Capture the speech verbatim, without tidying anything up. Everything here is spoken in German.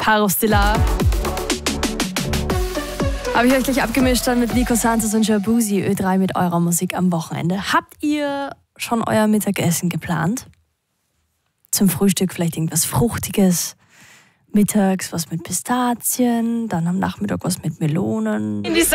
Caro Stella. Habe ich euch gleich abgemischt dann mit Nico Santos und Shabuzi, Ö drei mit eurer Musik am Wochenende. Habt ihr schon euer Mittagessen geplant? Zum Frühstück vielleicht irgendwas Fruchtiges, mittags was mit Pistazien, dann am Nachmittag was mit Melonen.